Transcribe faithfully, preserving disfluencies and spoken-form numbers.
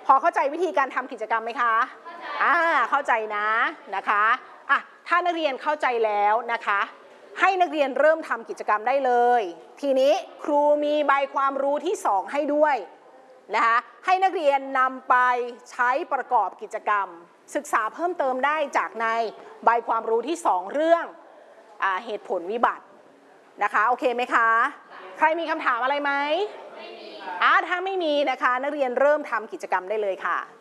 พอเข้าใจวิธีการทำกิจกรรมไหมคะอ่าเข้าใจนะนะคะอ่ะถ้านักเรียนเข้าใจแล้วนะคะให้นักเรียนเริ่มทำกิจกรรมได้เลยทีนี้ครูมีใบความรู้ที่สองให้ด้วยนะคะให้นักเรียนนำไปใช้ประกอบกิจกรรมศึกษาเพิ่มเติมได้จากในใบความรู้ที่สองเรื่องอ่าเหตุผลวิบัตินะคะโอเคไหมคะใครมีคำถามอะไรไหมไม่มีอ่าถ้าไม่มีนะคะนักเรียนเริ่มทำกิจกรรมได้เลยค่ะ